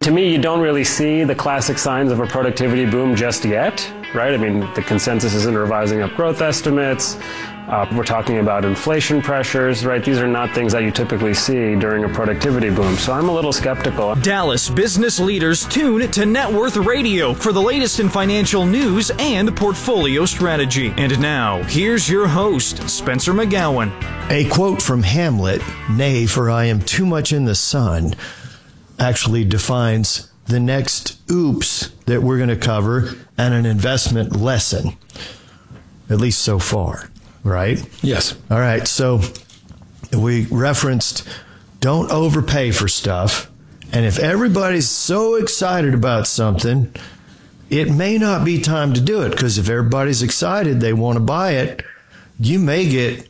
To me, you don't really see the classic signs of a productivity boom just yet, right? I mean, the consensus isn't revising up growth estimates. We're talking about inflation pressures, right? These are not things that you typically see during a productivity boom. So I'm a little skeptical. Dallas business leaders tune to Net Worth Radio for the latest in financial news and portfolio strategy. And now, here's your host, Spencer McGowan. A quote from Hamlet, "Nay, for I am too much in the sun," actually defines the next oops that we're going to cover and an investment lesson, at least so far. Right? Yes. All right. So we referenced don't overpay for stuff. And if everybody's so excited about something, it may not be time to do it, because if everybody's excited, they want to buy it, you may get,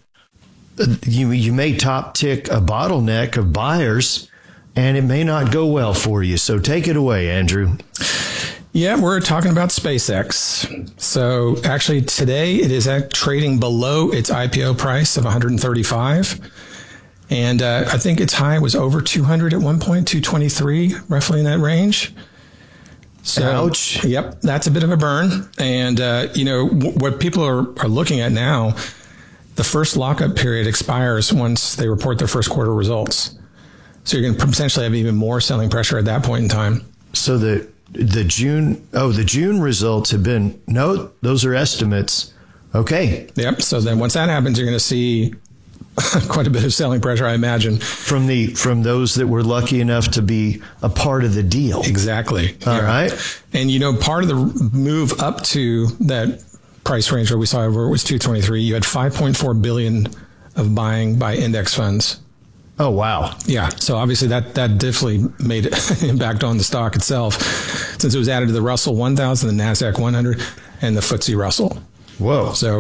you may top tick a bottleneck of buyers, and it may not go well for you. So take it away, Andrew. Yeah, we're talking about SpaceX. So actually today it is trading below its IPO price of 135. And I think its high was over 200 at one point, 223, roughly in that range. So, ouch. Yep, that's a bit of a burn. And, what people are looking at now, the first lockup period expires once they report their first quarter results. So you're going to potentially have even more selling pressure at that point in time. So the June results have been, no, those are estimates. Okay. Yep. So then once that happens, you're going to see quite a bit of selling pressure, I imagine. From those that were lucky enough to be a part of the deal. Exactly. All right. And, part of the move up to that price range where we saw where it was 223, you had $5.4 billion of buying by index funds. Oh, wow. Yeah. So obviously that definitely made an impact on the stock itself, since it was added to the Russell 1000, the NASDAQ 100, and the FTSE Russell. Whoa. So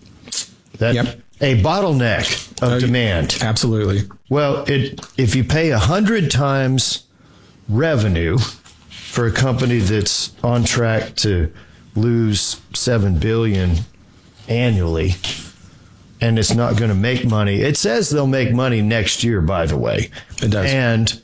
yep. A bottleneck of demand. Absolutely. Well, if you pay 100 times revenue for a company that's on track to lose $7 billion annually, and it's not going to make money. It says they'll make money next year, by the way. It does. And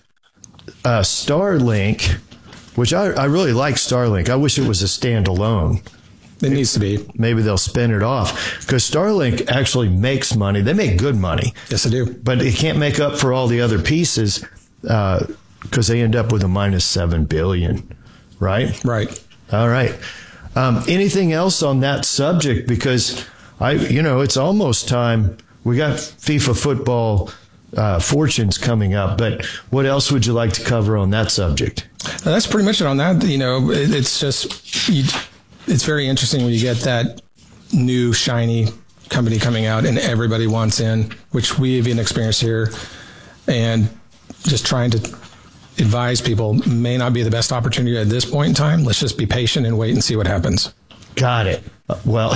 Starlink, which I really like Starlink. I wish it was a standalone. It needs to be. Maybe they'll spin it off, because Starlink actually makes money. They make good money. Yes, they do. But it can't make up for all the other pieces, because they end up with a minus $7 billion, right? Right. All right. Anything else on that subject? Because it's almost time. We got FIFA football fortunes coming up, but what else would you like to cover on that subject? That's pretty much it on that. It's just, it's very interesting when you get that new shiny company coming out and everybody wants in, which we have experienced here, and just trying to advise people may not be the best opportunity at this point in time. Let's just be patient and wait and see what happens. Got it. Well,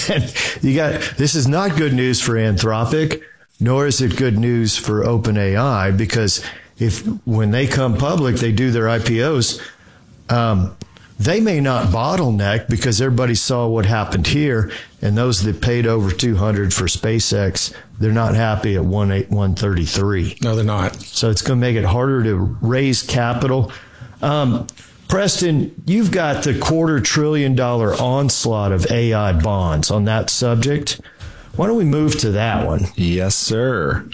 this is not good news for Anthropic, nor is it good news for OpenAI, because when they come public, they do their IPOs, they may not bottleneck, because everybody saw what happened here, and those that paid over 200 for SpaceX, they're not happy at 133. No, they're not. So it's going to make it harder to raise capital. Preston, you've got the $250 billion onslaught of AI bonds on that subject. Why don't we move to that one? Yes, sir.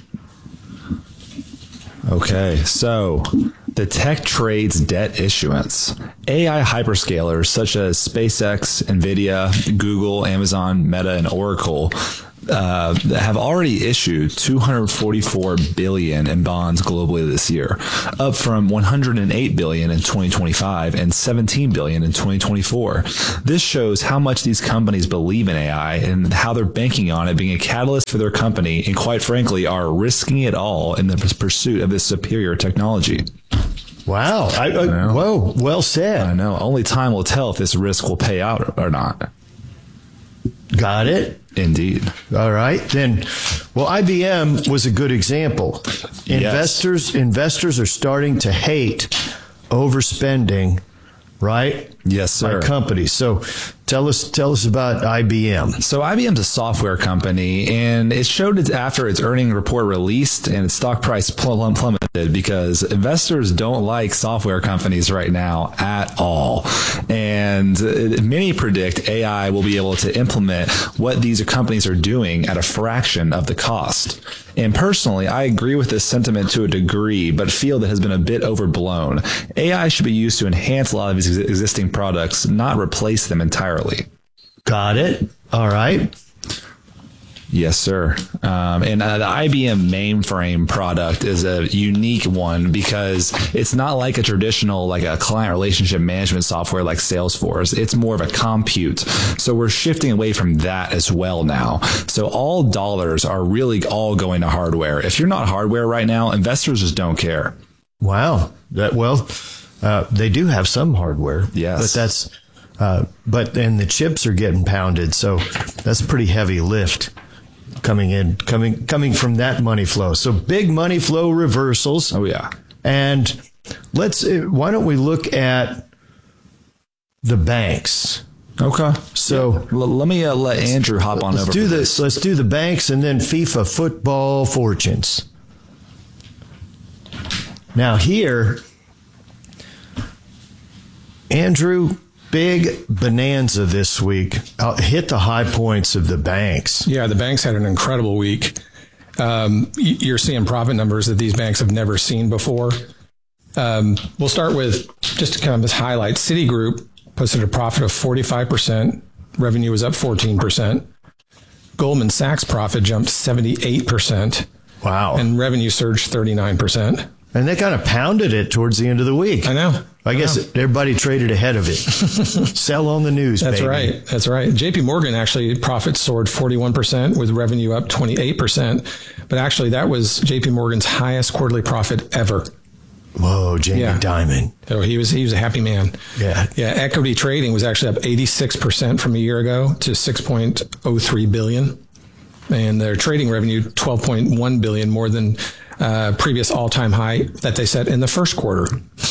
Okay, so the tech trades debt issuance. AI hyperscalers such as SpaceX, NVIDIA, Google, Amazon, Meta, and Oracle have already issued $244 billion in bonds globally this year, up from $108 billion in 2025 and $17 billion in 2024. This shows how much these companies believe in AI and how they're banking on it being a catalyst for their company, and quite frankly, are risking it all in the pursuit of this superior technology. Wow. Whoa, well said. I know. Only time will tell if this risk will pay out or not. Got it? Indeed. All right. Then, well, IBM was a good example. Yes. Investors are starting to hate overspending, right? Yes, sir. By companies. So Tell us about IBM. So IBM's a software company, and it showed it after its earnings report released, and its stock price plummeted because investors don't like software companies right now at all. And many predict AI will be able to implement what these companies are doing at a fraction of the cost. And personally, I agree with this sentiment to a degree, but feel that has been a bit overblown. AI should be used to enhance a lot of these existing products, not replace them entirely. Got it. All right. Yes, sir. And the IBM mainframe product is a unique one because it's not like a traditional, like a client relationship management software like Salesforce. It's more of a compute. So we're shifting away from that as well now. So all dollars are really all going to hardware. If you're not hardware right now, investors just don't care. Wow. They do have some hardware. Yes. But the chips are getting pounded. So that's pretty heavy lift. Coming from that money flow. So big money flow reversals. Oh, yeah. And why don't we look at the banks? Okay. So let me let Andrew hop on over. Let's do this. Let's do the banks and then FIFA football fortunes. Now here, Andrew, big bonanza this week. Hit the high points of the banks. Yeah, the banks had an incredible week. You're seeing profit numbers that these banks have never seen before. We'll start with just kind of this highlight. Citigroup posted a profit of 45%. Revenue was up 14%. Goldman Sachs profit jumped 78%. Wow. And revenue surged 39%. And they kind of pounded it towards the end of the week. I know. I guess everybody traded ahead of it. Sell on the news, That's baby. right. That's right. JP Morgan actually profits soared 41% with revenue up 28%. But actually that was JP Morgan's highest quarterly profit ever. Whoa, Jamie Dimon. So he was a happy man. Yeah. Yeah. Equity trading was actually up 86% from a year ago to $6.03 billion. And their trading revenue, $12.1 billion, more than previous all-time high that they set in the first quarter.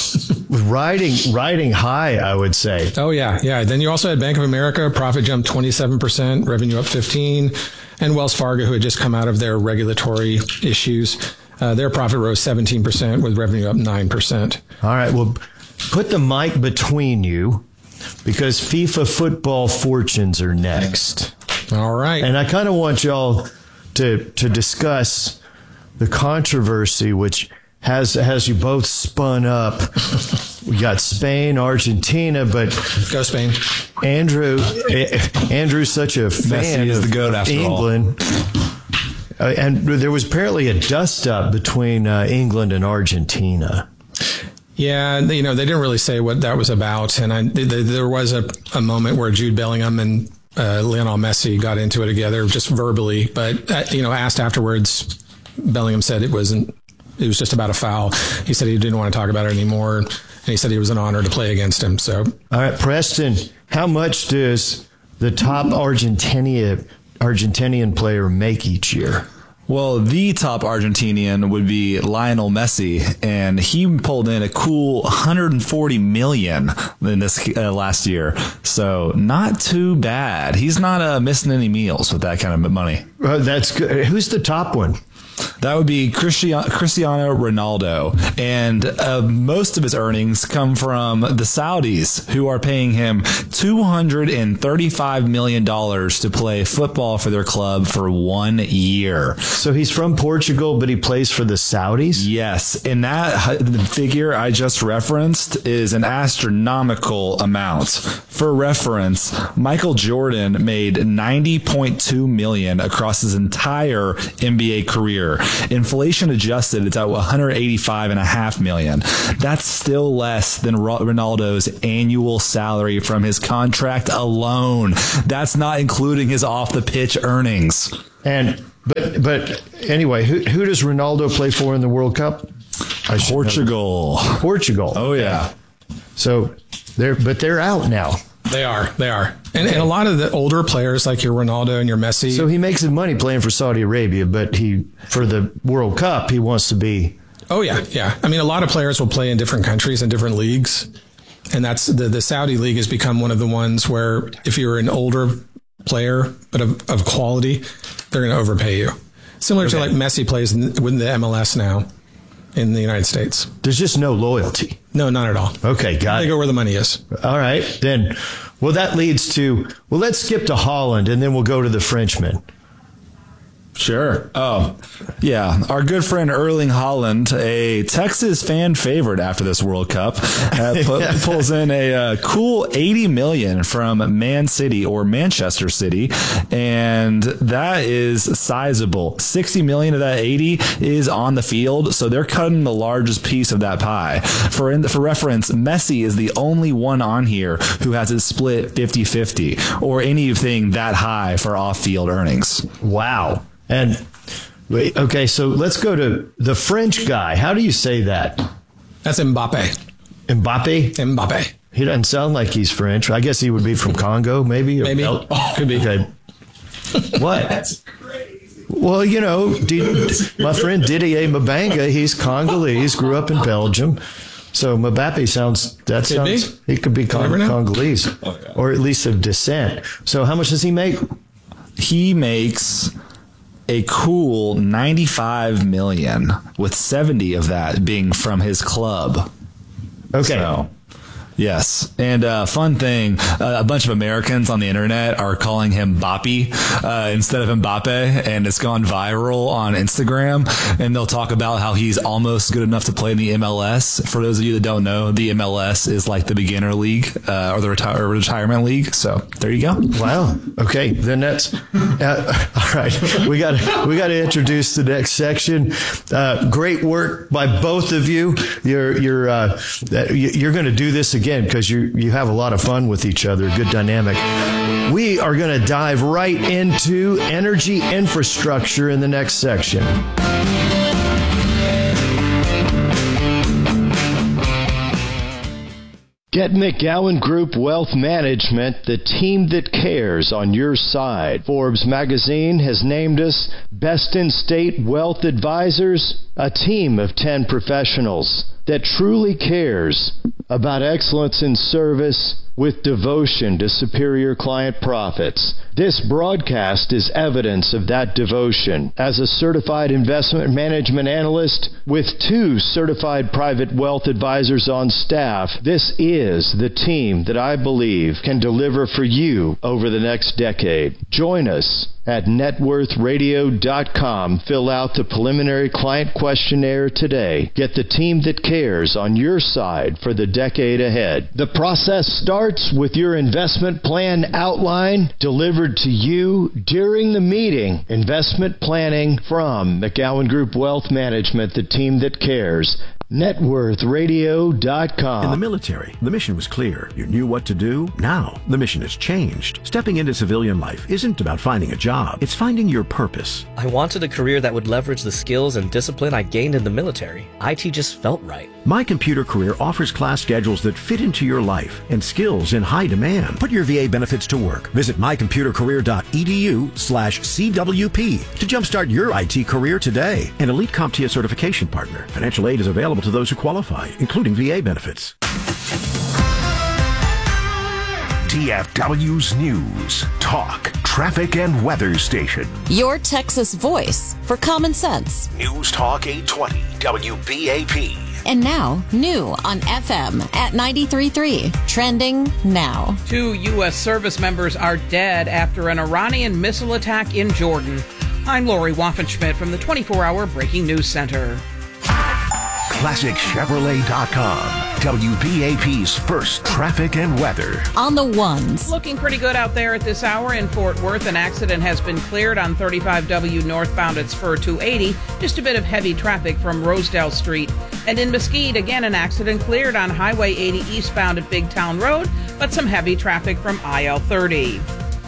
Riding high, I would say. Oh, yeah. Yeah. Then you also had Bank of America, profit jumped 27%, revenue up 15%. And Wells Fargo, who had just come out of their regulatory issues, their profit rose 17% with revenue up 9%. All right. Well, put the mic between you because FIFA football fortunes are next. All right. And I kind of want y'all to discuss the controversy which has you both spun up. We got Spain, Argentina, but go Spain. Andrew's such a fan Messi is of the GOAT after England. And there was apparently a dust-up between England and Argentina. Yeah, they didn't really say what that was about. And there was a moment where Jude Bellingham and Lionel Messi got into it together just verbally. But, asked afterwards, Bellingham said it was just about a foul. He said he didn't want to talk about it anymore. And he said it was an honor to play against him. So, all right, Preston, how much does the top Argentinian player make each year? Well, the top Argentinian would be Lionel Messi, and he pulled in a cool $140 million in this last year. So not too bad. He's not missing any meals with that kind of money. That's good. Who's the top one? That would be Cristiano Ronaldo. And most of his earnings come from the Saudis, who are paying him $235 million to play football for their club for 1 year. So he's from Portugal, but he plays for the Saudis? Yes. And that figure I just referenced is an astronomical amount. For reference, Michael Jordan made $90.2 million across his entire NBA career. Inflation adjusted, it's at $185.5 million. That's still less than Ronaldo's annual salary from his contract alone. That's not including his off the pitch earnings. But anyway, who does Ronaldo play for in the World Cup? Portugal. Portugal. Oh yeah. So they're out now. They are. And a lot of the older players like your Ronaldo and your Messi. So he makes his money playing for Saudi Arabia, but for the World Cup, he wants to be. Oh, yeah. Yeah. I mean, a lot of players will play in different countries and different leagues. And that's the Saudi league has become one of the ones where if you're an older player, but of quality, they're going to overpay you. Similar to like Messi plays with the MLS now in the United States. There's just no loyalty. No, not at all. Okay, got it. They go where the money is. All right, then. Well, that leads to, let's skip to Holland, and then we'll go to the Frenchmen. Sure. Oh, yeah. Our good friend Erling Haaland, a Texas fan favorite after this World Cup, pulls in a cool $80 million from Man City or Manchester City, and that is sizable. $60 million of that 80 is on the field, so they're cutting the largest piece of that pie. For reference, Messi is the only one on here who has it split 50-50 or anything that high for off-field earnings. Wow. And okay, so let's go to the French guy. How do you say that? That's Mbappe. Mbappe? He doesn't sound like he's French. I guess he would be from Congo, maybe. Maybe. Could be. Okay. What? That's crazy. Well, my friend Didier Mabanga, he's Congolese, grew up in Belgium. So Mbappe sounds, he could be Congolese, or at least of descent. So how much does he make? He makes a cool $95 million, with 70 of that being from his club. Okay. So, yes. And fun thing, a bunch of Americans on the internet are calling him Boppy instead of Mbappe, and it's gone viral on Instagram. And they'll talk about how he's almost good enough to play in the MLS. For those of you that don't know, the MLS is like the beginner league or the retirement league. So there you go. Wow. Okay. Then that's all right. We got to introduce the next section. Great work by both of you. You're going to do this again, because you have a lot of fun with each other. Good dynamic. We are going to dive right into energy infrastructure in the next section. Get McGowan Group Wealth Management, the team that cares, on your side. Forbes magazine has named us Best in State Wealth Advisors, a team of 10 professionals that truly cares about excellence in service with devotion to superior client profits. This broadcast is evidence of that devotion. As a certified investment management analyst with 2 certified private wealth advisors on staff, this is the team that I believe can deliver for you over the next decade. Join us at networthradio.com. Fill out the preliminary client questionnaire today. Get the team that cares on your side for the decade ahead. The process starts with your investment plan outline delivered to you during the meeting. Investment planning from McGowan Group Wealth Management, the team that cares. networthradio.com. In the military, the mission was clear. You knew what to do. Now, the mission has changed. Stepping into civilian life isn't about finding a job. It's finding your purpose. I wanted a career that would leverage the skills and discipline I gained in the military. IT just felt right. My Computer Career offers class schedules that fit into your life and skills in high demand. Put your VA benefits to work. Visit mycomputercareer.edu/CWP to jumpstart your IT career today. An elite CompTIA certification partner. Financial aid is available to those who qualify, including VA benefits. TFW's News, Talk, Traffic and Weather Station. Your Texas voice for common sense. News Talk 820 WBAP. And now, new on FM at 93.3. Trending now. 2 U.S. service members are dead after an Iranian missile attack in Jordan. I'm Lori Waffenschmidt from the 24-hour Breaking News Center. ClassicChevrolet.com. WBAP's first traffic and weather. On the ones. Looking pretty good out there at this hour in Fort Worth. An accident has been cleared on 35W northbound at Spur 280. Just a bit of heavy traffic from Rosedale Street. And in Mesquite, again, an accident cleared on Highway 80 eastbound at Big Town Road, but some heavy traffic from IL 30.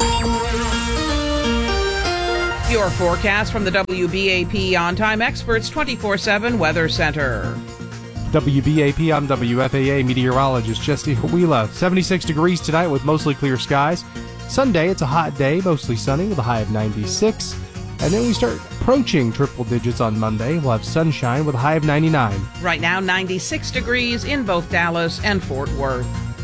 Your forecast from the WBAP On Time Experts 24/7 Weather Center. WBAP, I'm WFAA meteorologist Jesse Huila. 76 degrees tonight with mostly clear skies. Sunday, it's a hot day, mostly sunny with a high of 96. And then we start approaching triple digits on Monday. We'll have sunshine with a high of 99. Right now, 96 degrees in both Dallas and Fort Worth.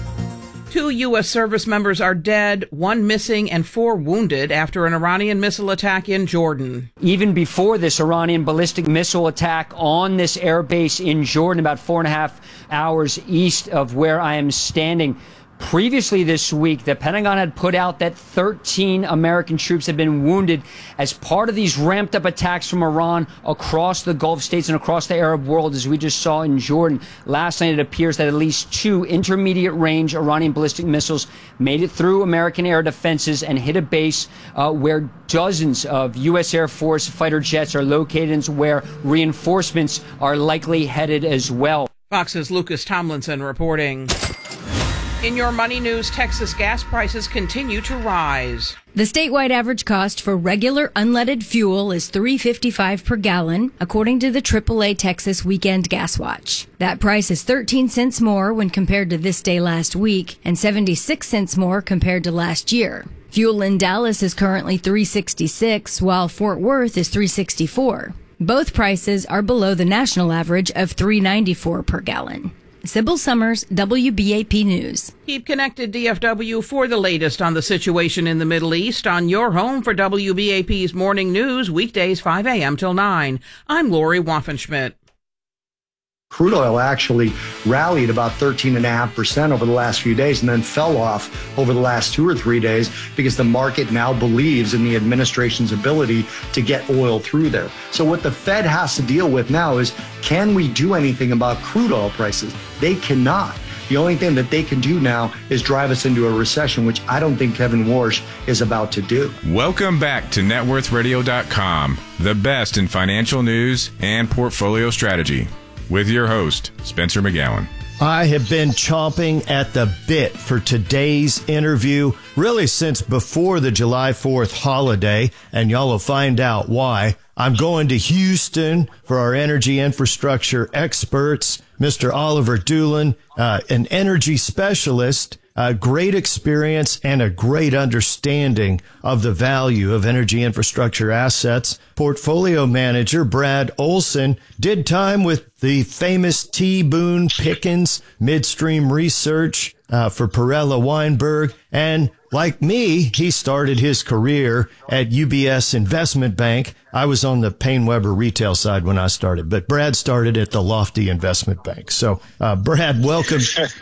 2 U.S. service members are dead, 1 missing, and 4 wounded after an Iranian missile attack in Jordan. Even before this Iranian ballistic missile attack on this air base in Jordan, about 4.5 hours east of where I am standing, previously this week, the Pentagon had put out that 13 American troops had been wounded as part of these ramped up attacks from Iran across the Gulf states and across the Arab world, as we just saw in Jordan. Last night, it appears that at least 2 intermediate range Iranian ballistic missiles made it through American air defenses and hit a base where dozens of U.S. Air Force fighter jets are located and where reinforcements are likely headed as well. Fox's Lucas Tomlinson reporting. In your money news, Texas gas prices continue to rise. The statewide average cost for regular unleaded fuel is $3.55 per gallon, according to the AAA Texas Weekend Gas Watch. That price is 13 cents more when compared to this day last week and 76 cents more compared to last year. Fuel in Dallas is currently $3.66, while Fort Worth is $3.64. Both prices are below the national average of $3.94 per gallon. Sybil Summers, WBAP News. Keep connected, DFW, for the latest on the situation in the Middle East on your home for WBAP's Morning News, weekdays 5 a.m. till 9. I'm Lori Waffenschmidt. Crude oil actually rallied about 13.5% over the last few days and then fell off over the last 2 or 3 days because the market now believes in the administration's ability to get oil through there. So what the Fed has to deal with now is, can we do anything about crude oil prices? They cannot. The only thing that they can do now is drive us into a recession, which I don't think Kevin Warsh is about to do. Welcome back to NetWorthRadio.com, the best in financial news and portfolio strategy, with your host, Spencer McGowan. I have been chomping at the bit for today's interview, really since before the July 4th holiday, and y'all will find out why. I'm going to Houston for our energy infrastructure experts, Mr. Oliver Doolan, an energy specialist, great experience and a great understanding of the value of energy infrastructure assets. Portfolio manager Brad Olson did time with the famous T. Boone Pickens Midstream Research for Perella Weinberg. And like me, he started his career at UBS Investment Bank. I was on the Payne Weber retail side when I started, but Brad started at the Lofty Investment Bank. So, Brad, welcome,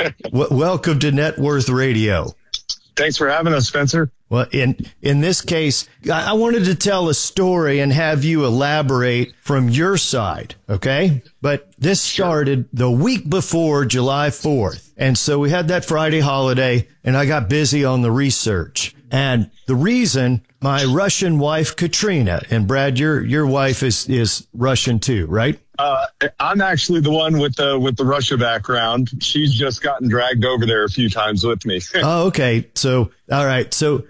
welcome to Net Worth Radio. Thanks for having us, Spencer. Well, in this case, I wanted to tell a story and have you elaborate from your side, okay? But this started the week before July 4th. And so we had that Friday holiday, and I got busy on the research. And the reason, my Russian wife, Katrina, and Brad, your wife is Russian too, right? I'm actually the one with the Russia background. She's just gotten dragged over there a few times with me. Oh, okay. So, all right. So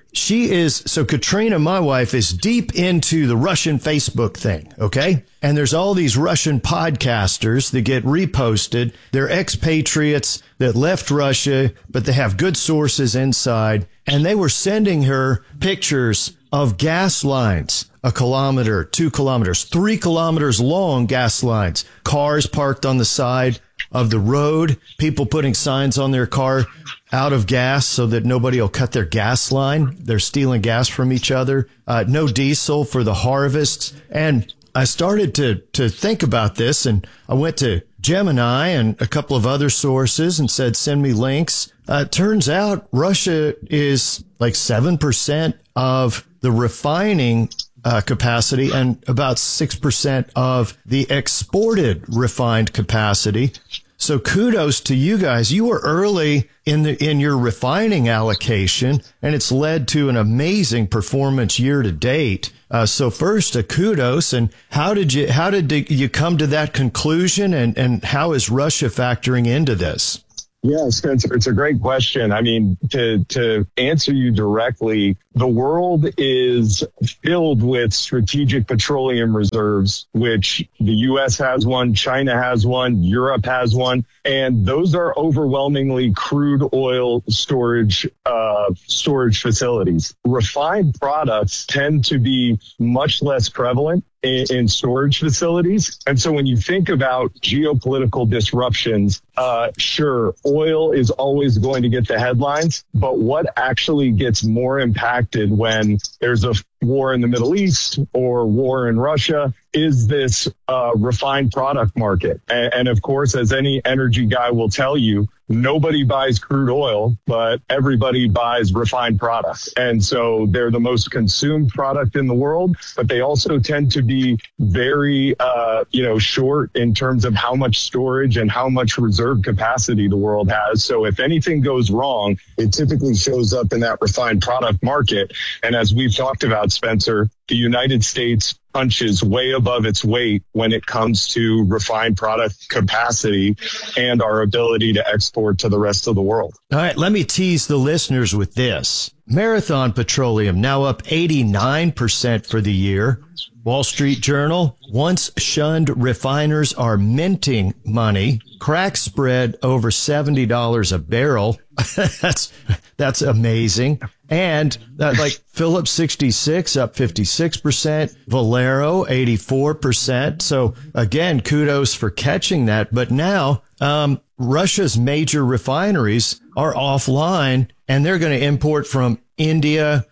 Katrina, my wife, is deep into the Russian Facebook thing. Okay. And there's all these Russian podcasters that get reposted. They're expatriates that left Russia, but they have good sources inside. And they were sending her pictures of gas lines, 1 kilometer, 2 kilometers, 3 kilometers long gas lines, cars parked on the side of the road, people putting signs on their car out of gas so that nobody will cut their gas line. They're stealing gas from each other. No diesel for the harvests. And I started to think about this, and I went to Gemini and a couple of other sources and said, send me links. It turns out Russia is like 7% of the refining capacity and about 6% of the exported refined capacity. So kudos to you guys. You were early in your refining allocation, and it's led to an amazing performance year to date. So first, a kudos. And how did you come to that conclusion, and how is Russia factoring into this? Yeah, Spencer, it's a great question. I mean, to answer you directly, the world is filled with strategic petroleum reserves, which the U.S. has one, China has one, Europe has one, and those are overwhelmingly crude oil storage facilities. Refined products tend to be much less prevalent in storage facilities. And so when you think about geopolitical disruptions, sure, oil is always going to get the headlines, but what actually gets more impacted when there's a war in the Middle East or war in Russia is this refined product market. And of course, as any energy guy will tell you, nobody buys crude oil, but everybody buys refined products. And so they're the most consumed product in the world, but they also tend to be very, short in terms of how much storage and how much reserve capacity the world has. So if anything goes wrong, it typically shows up in that refined product market. And as we've talked about, Spencer, the United States punches way above its weight when it comes to refined product capacity and our ability to export to the rest of the world. All right, let me tease the listeners with this. Marathon Petroleum now up 89% for the year. Wall Street Journal, once shunned refiners are minting money. Crack spread over $70 a barrel. That's amazing. And like Phillips 66 up 56%, Valero 84%. So again, kudos for catching that. But now Russia's major refineries are offline and they're going to import from India,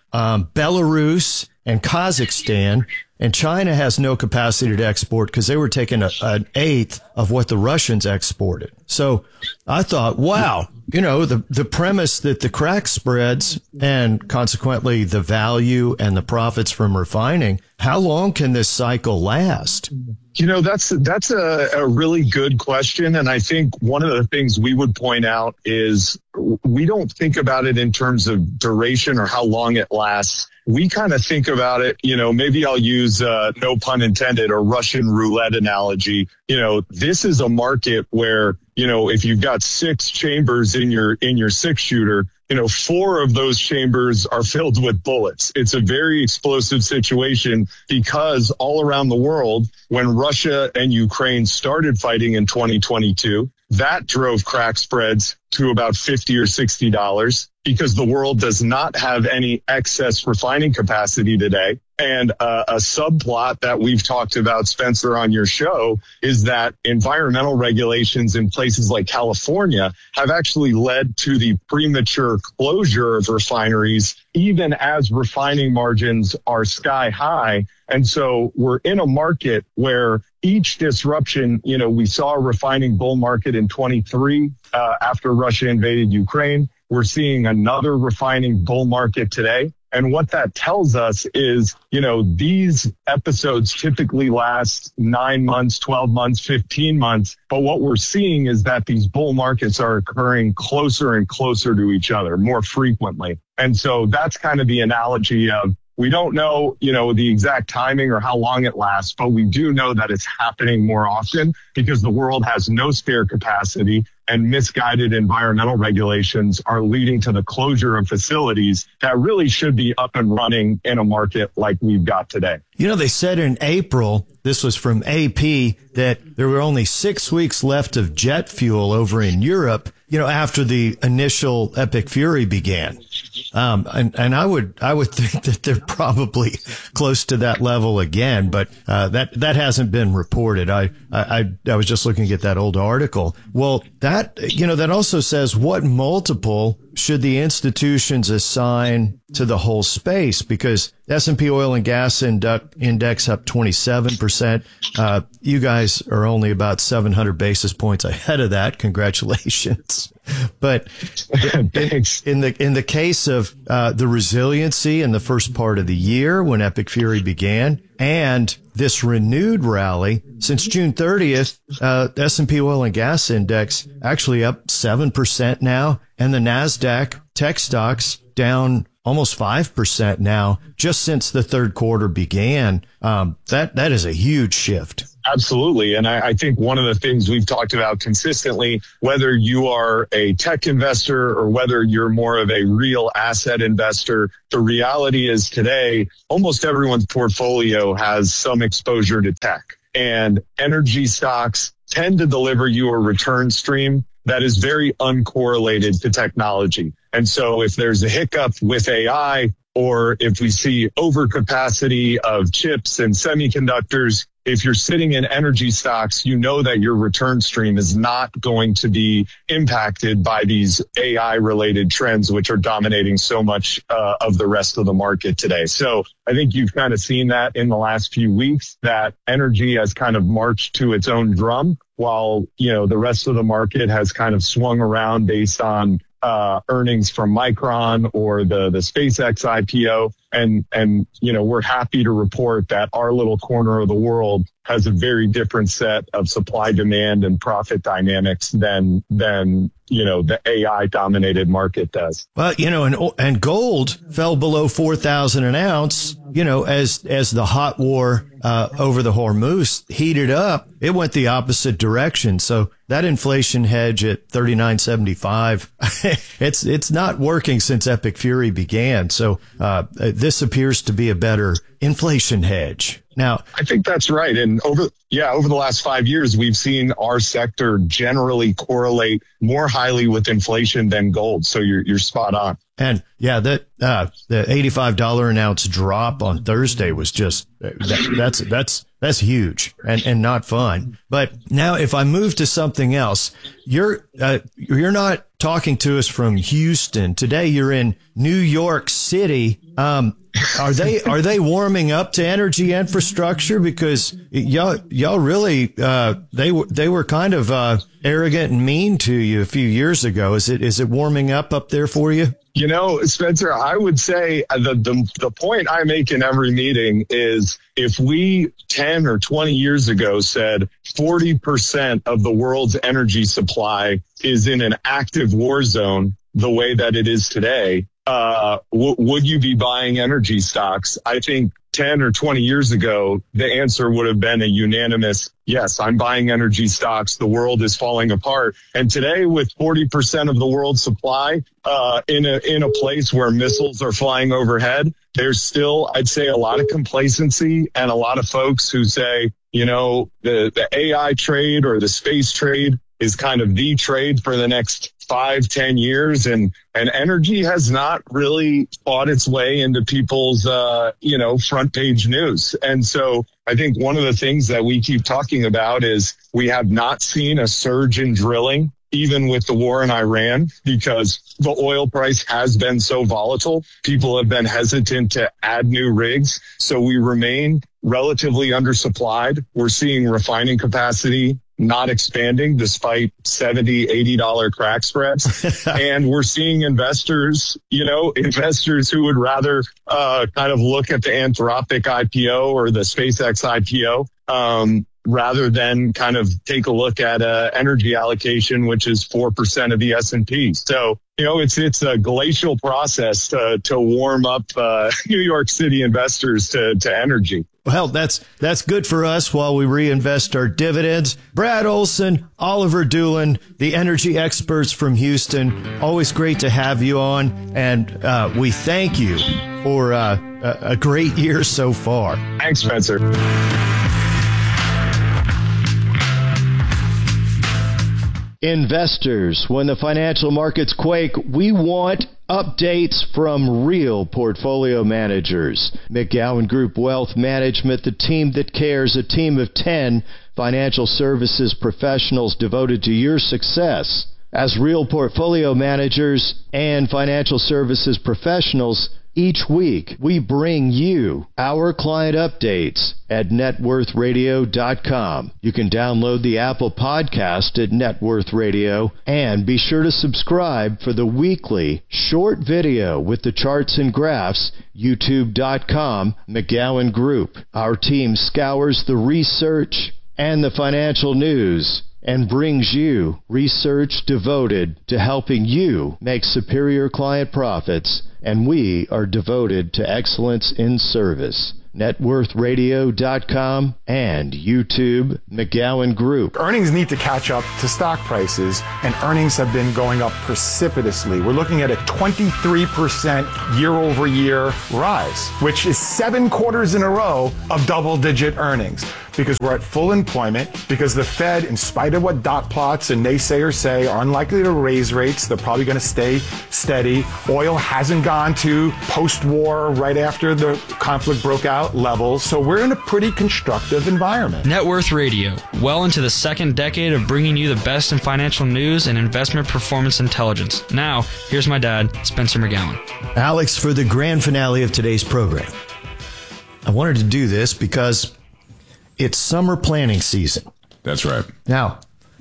Belarus, and Kazakhstan. And China has no capacity to export because they were taking an eighth of what the Russians exported. So I thought, wow, the premise that the crack spreads and consequently the value and the profits from refining, how long can this cycle last? That's a really good question. And I think one of the things we would point out is we don't think about it in terms of duration or how long it lasts. We kind of think about it, maybe I'll use, no pun intended, a Russian roulette analogy. This is a market where, if you've got 6 chambers in your 6-shooter, 4 of those chambers are filled with bullets. It's a very explosive situation because all around the world, when Russia and Ukraine started fighting in 2022, that drove crack spreads to about $50 or $60 because the world does not have any excess refining capacity today. And a subplot that we've talked about, Spencer, on your show is that environmental regulations in places like California have actually led to the premature closure of refineries, even as refining margins are sky high. And so we're in a market where each disruption, we saw a refining bull market in 23 after Russia invaded Ukraine. We're seeing another refining bull market today. And what that tells us is, these episodes typically last 9 months, 12 months, 15 months. But what we're seeing is that these bull markets are occurring closer and closer to each other more frequently. And so that's kind of the analogy of, we don't know, the exact timing or how long it lasts, but we do know that it's happening more often because the world has no spare capacity and misguided environmental regulations are leading to the closure of facilities that really should be up and running in a market like we've got today. They said in April, this was from AP, that there were only 6 weeks left of jet fuel over in Europe, after the initial Epic Fury began. And I would think that they're probably close to that level again, but that hasn't been reported. I was just looking at that old article. Well, that also says what multiple should the institutions assign to the whole space? Because S&P Oil and Gas Index up 27%. You guys are only about 700 basis points ahead of that. Congratulations. But in the case of the resiliency in the first part of the year when Epic Fury began and this renewed rally since June 30th, S&P Oil and Gas Index actually up 7% now, and the NASDAQ tech stocks down almost 5% now just since the third quarter began. That is a huge shift. Absolutely. And I think one of the things we've talked about consistently, whether you are a tech investor or whether you're more of a real asset investor, the reality is today, almost everyone's portfolio has some exposure to tech. And energy stocks tend to deliver you a return stream that is very uncorrelated to technology. And so if there's a hiccup with AI, or if we see overcapacity of chips and semiconductors, if you're sitting in energy stocks, you know that your return stream is not going to be impacted by these AI-related trends, which are dominating so much of the rest of the market today. So I think you've kind of seen that in the last few weeks, that energy has kind of marched to its own drum, while, the rest of the market has kind of swung around based on earnings from Micron or the SpaceX IPO. And we're happy to report that our little corner of the world has a very different set of supply, demand, and profit dynamics than the AI dominated market does. Well, and gold fell below 4,000 an ounce, as the hot war over the Hormuz heated up. It went the opposite direction. So that inflation hedge at 39.75, it's not working since Epic Fury began. So this appears to be a better inflation hedge. Now, I think that's right. And over the last 5 years, we've seen our sector generally correlate more highly with inflation than gold. So you're spot on. And the $85 an ounce drop on Thursday was just that's huge and not fun. But now, if I move to something else, you're not talking to us from Houston today. You're in New York City. Are they warming up to energy infrastructure? Because y'all really they were kind of arrogant and mean to you a few years ago. Is it warming up there for you? Spencer, I would say the point I make in every meeting is, if we 10 or 20 years ago said 40% of the world's energy supply is in an active war zone the way that it is today, would you be buying energy stocks? I think 10 or 20 years ago, the answer would have been a unanimous, yes, I'm buying energy stocks. The world is falling apart. And today, with 40% of the world's supply in a place where missiles are flying overhead, there's still, I'd say, a lot of complacency and a lot of folks who say, the AI trade or the space trade is kind of the trade for the next 5-10 years, and energy has not really fought its way into people's front page news. And so I think one of the things that we keep talking about is we have not seen a surge in drilling, even with the war in Iran, because the oil price has been so volatile. People have been hesitant to add new rigs, so we remain relatively undersupplied. We're seeing refining capacity not expanding despite $70, $80 crack spreads. And we're seeing investors who would rather kind of look at the Anthropic IPO or the SpaceX IPO rather than kind of take a look at energy allocation, which is 4% of the S&P. So, it's a glacial process to warm up New York City investors to energy. Well, that's good for us while we reinvest our dividends. Brad Olson, Oliver Doolan, the energy experts from Houston. Always great to have you on, and we thank you for a great year so far. Thanks, Spencer. Investors, when the financial markets quake, we want updates from real portfolio managers. McGowan Group Wealth Management, the team that cares, a team of 10 financial services professionals devoted to your success. As real portfolio managers and financial services professionals, each week we bring you our client updates at networthradio.com. You can download the Apple podcast at Net Worth Radio, and be sure to subscribe for the weekly short video with the charts and graphs, youtube.com, McGowan Group. Our team scours the research and the financial news and brings you research devoted to helping you make superior client profits, and we are devoted to excellence in service. networthradio.com, and YouTube, McGowan Group. Earnings need to catch up to stock prices, and earnings have been going up precipitously. We're looking at a 23% year-over-year rise, which is 7 quarters in a row of double-digit earnings. Because we're at full employment, because the Fed, in spite of what dot plots and naysayers say, are unlikely to raise rates. They're probably going to stay steady. Oil hasn't gone to post-war, right after the conflict broke out levels. So we're in a pretty constructive environment. Net Worth Radio, well into the second decade of bringing you the best in financial news and investment performance intelligence. Now, here's my dad, Spencer McGowan. Alex, for the grand finale of today's program, I wanted to do this because it's summer planning season. That's right. Now,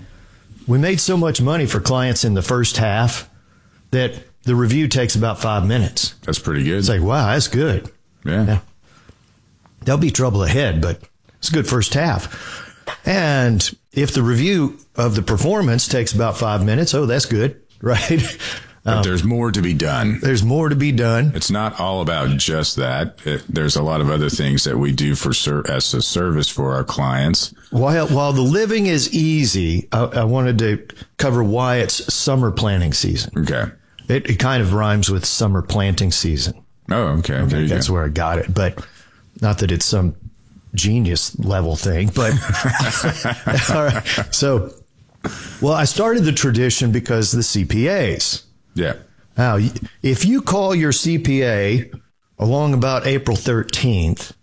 we made so much money for clients in the first half that the review takes about 5 minutes. That's pretty good. It's like, wow, that's good. Yeah. There'll be trouble ahead, but it's a good first half. And if the review of the performance takes about 5 minutes, oh, that's good, right? But there's more to be done. There's more to be done. It's not all about just that. There's a lot of other things that we do as a service for our clients. While the living is easy, I wanted to cover why it's summer planning season. Okay. It kind of rhymes with summer planting season. Oh, okay. There you That's go. where I got it. But not that it's some genius level thing, but all right. So, I started the tradition because the CPAs. Yeah. Now, if you call your CPA along about April 13th,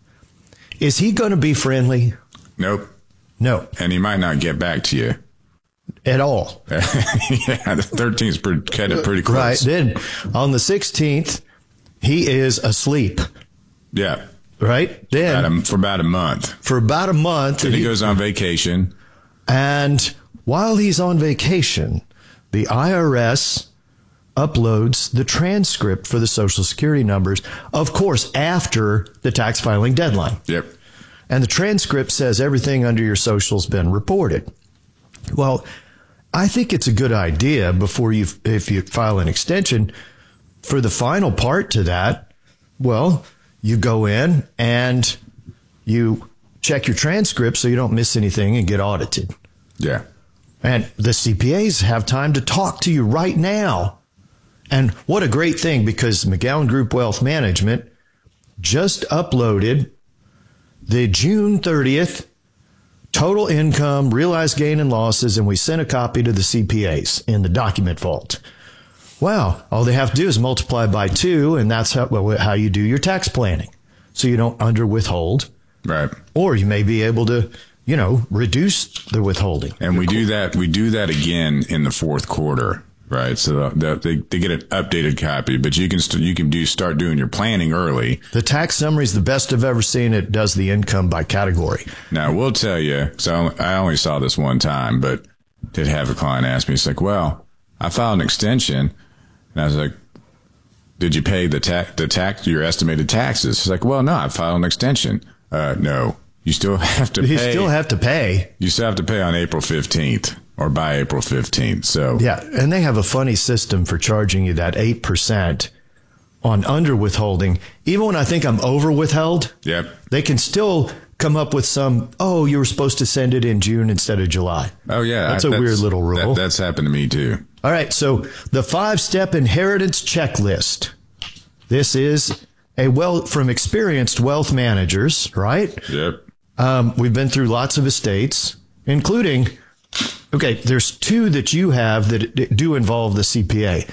is he going to be friendly? Nope. No. And he might not get back to you. At all. Yeah, the 13th is pretty close. Right. Then on the 16th, he is asleep. Yeah. Right? Then for about a month. For about a month. Then he goes on vacation. And while he's on vacation, the IRS uploads the transcript for the Social Security numbers, of course, after the tax filing deadline. Yep. And the transcript says everything under your social's been reported. Well, I think it's a good idea if you file an extension for the final part to that. Well, you go in and you check your transcript so you don't miss anything and get audited. Yeah. And the CPAs have time to talk to you right now. And what a great thing, because McGowan Group Wealth Management just uploaded the June 30th total income, realized gain and losses, and we sent a copy to the CPAs in the document vault. Wow. All they have to do is multiply by 2, and that's how you do your tax planning. So you don't under withhold. Right. Or you may be able to, reduce the withholding. And we do that again in the fourth quarter. Right, so they get an updated copy, but you can start doing your planning early. The tax summary is the best I've ever seen. It does the income by category. Now, we'll tell you, so I only saw this one time, but did have a client ask me, it's like, well, I filed an extension, and I was like, did you pay your estimated taxes? She's like, well, no, I filed an extension. No, you still have to pay. You still have to pay. You still have to pay on April 15th. Or by April 15th. So yeah, and they have a funny system for charging you that 8% on under withholding. Even when I think I'm over withheld, yep, they can still come up with some, you were supposed to send it in June instead of July. Oh, yeah. That's a weird little rule. That's happened to me, too. All right, so the 5-step inheritance checklist. This is from experienced wealth managers, right? Yep. We've been through lots of estates, including... Okay, there's 2 that you have that do involve the CPA.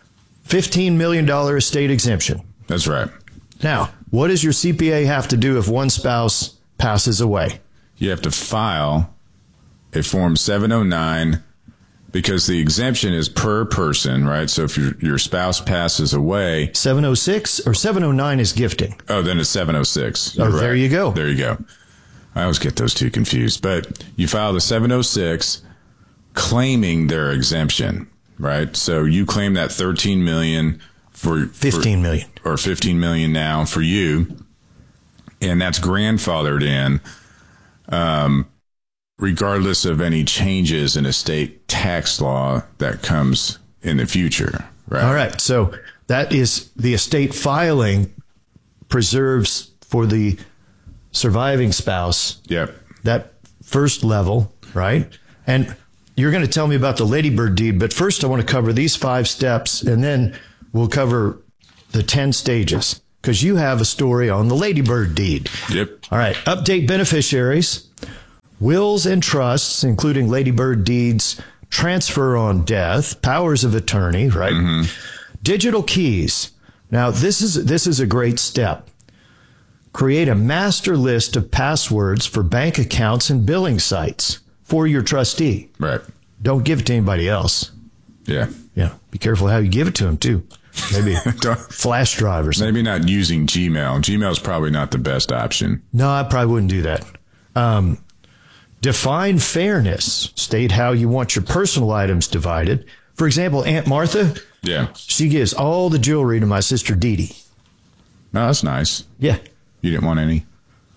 $15 million estate exemption. That's right. Now, what does your CPA have to do if one spouse passes away? You have to file a Form 709 because the exemption is per person, right? So if your spouse passes away... 706 or 709 is gifting. Oh, then it's 706. Oh, there you go. There you go. I always get those two confused. But you file the 706 claiming their exemption, right? So you claim that $13 million for... $15 million. Or $15 million now for you. And that's grandfathered in, regardless of any changes in estate tax law that comes in the future, right? All right. So that is the estate filing preserves for the surviving spouse. Yep. That first level, right? And you're going to tell me about the Ladybird deed, but first I want to cover these 5 steps, and then we'll cover the 10 stages, because you have a story on the Ladybird deed. Yep. All right. Update beneficiaries, wills and trusts, including Ladybird deeds, transfer on death, powers of attorney, right? Mm-hmm. Digital keys. Now, this is a great step. Create a master list of passwords for bank accounts and billing sites for your trustee. Right. Don't give it to anybody else. Yeah. Yeah. Be careful how you give it to them, too. Maybe flash drive or something. Maybe not using Gmail. Gmail is probably not the best option. No, I probably wouldn't do that. Define fairness. State how you want your personal items divided. For example, Aunt Martha, she gives all the jewelry to my sister Dee Dee. No, that's nice. Yeah. You didn't want any?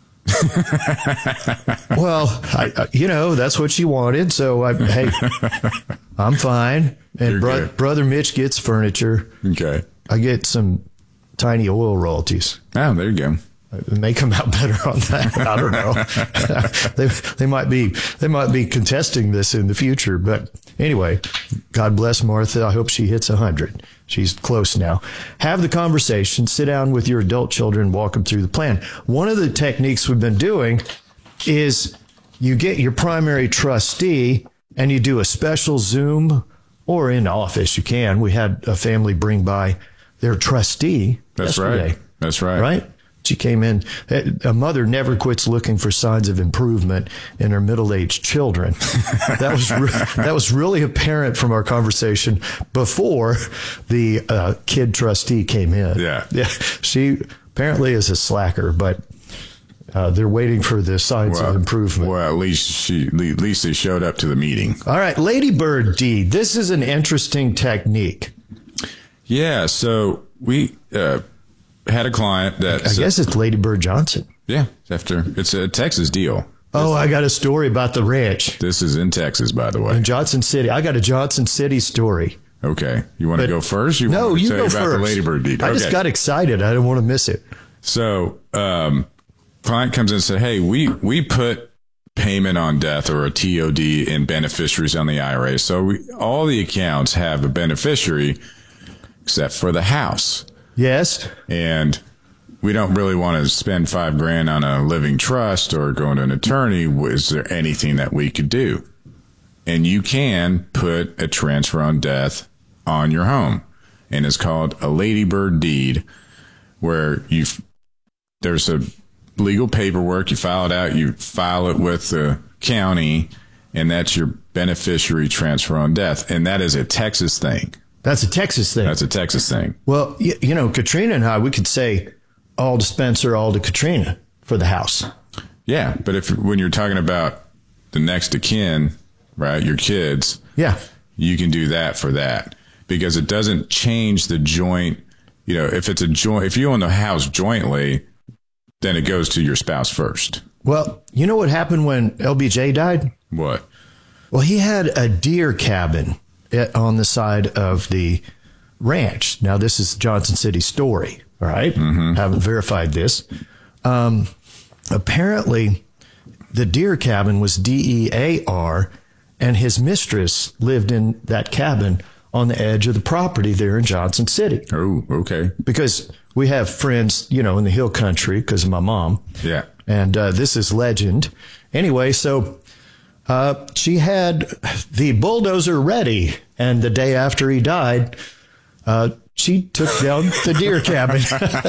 Well, that's what she wanted. So, hey, I'm fine. And Brother Mitch gets furniture. Okay. I get some tiny oil royalties. Oh, there you go. It may come out better on that. I don't know. they might be contesting this in the future. But anyway, God bless Martha. I hope she hits 100. She's close now. Have the conversation. Sit down with your adult children. Walk them through the plan. One of the techniques we've been doing is you get your primary trustee and you do a special Zoom, or in office you can. We had a family bring by their trustee yesterday. Right. That's right. Right? She came in. A mother never quits looking for signs of improvement in her middle-aged children. That was really apparent from our conversation before the kid trustee came in. Yeah. She apparently is a slacker, but they're waiting for the signs of improvement. Well, at least they showed up to the meeting. All right, Ladybird deed. This is an interesting technique. Yeah. So we had a client that I guess it's Ladybird Johnson. Yeah, it's a Texas deal. Oh, I got a story about the ranch. This is in Texas, by the way. In Johnson City. I got a Johnson City story. Okay. You want to go first? You want you to go tell first. About the Ladybird deed? I just got excited. I didn't want to miss it. So, client comes in and said, hey, we put payment on death or a TOD in beneficiaries on the IRA. So all the accounts have a beneficiary except for the house. Yes. And we don't really want to spend $5,000 on a living trust or going to an attorney. Is there anything that we could do? And you can put a transfer on death on your home. And it's called a Ladybird deed, where there's a legal paperwork. You file it out. You file it with the county, and that's your beneficiary transfer on death. And that is a Texas thing. That's a Texas thing. That's a Texas thing. Well, Katrina and I, we could say all to Spencer, all to Katrina for the house. Yeah, but when you're talking about the next of kin, right, your kids, yeah, you can do that for that, because it doesn't change the joint. If it's a joint, if you own the house jointly, then it goes to your spouse first. Well, you know what happened when LBJ died? What? Well, he had a deer cabin on the side of the ranch. Now, this is Johnson City's story, all right? Mm-hmm. Haven't verified this. Apparently, the deer cabin was DEAR, and his mistress lived in that cabin on the edge of the property there in Johnson City. Oh, okay. Because we have friends, in the hill country because of my mom. Yeah. And this is legend. Anyway, so she had the bulldozer ready, and the day after he died, she took down the deer cabin.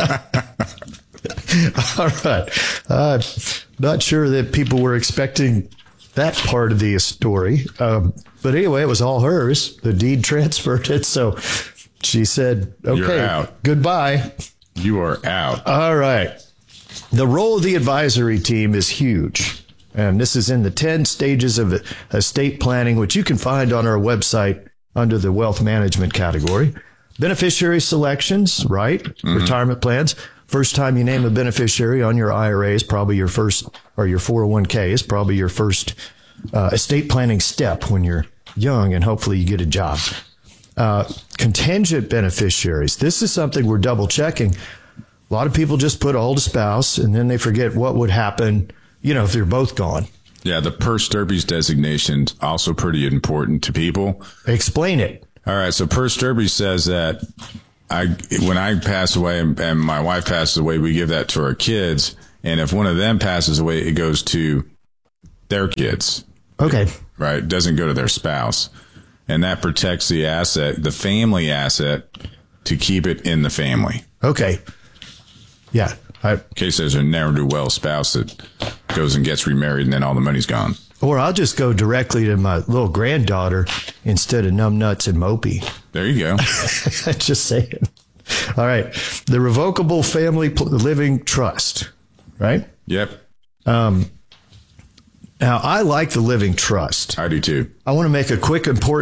All right. Not sure that people were expecting that part of the story. But anyway, it was all hers. The deed transferred it. So she said, okay, you're out. Goodbye. You are out. All right. The role of the advisory team is huge. And this is in the 10 stages of estate planning, which you can find on our website under the wealth management category. Beneficiary selections, right? Mm-hmm. Retirement plans. First time you name a beneficiary on your IRA is probably your first, or your 401k is probably your first estate planning step when you're young, and hopefully you get a job. Contingent beneficiaries. This is something we're double checking. A lot of people just put hold a spouse, and then they forget what would happen, if they're both gone. Yeah, the per Sturbies designation is also pretty important to people. Explain it. All right, so per Sturbies says that when I pass away and my wife passes away, we give that to our kids. And if one of them passes away, it goes to their kids. Okay. Right? It doesn't go to their spouse. And that protects the asset, the family asset, to keep it in the family. Okay. Yeah. In case there's a ne'er-do-well spouse that goes and gets remarried and then all the money's gone. Or I'll just go directly to my little granddaughter instead of numbnuts and mopey. There you go. Just saying. All right. The Revocable Family Living Trust, right? Yep. Now, I like the Living Trust. I do too. I want to make a quick important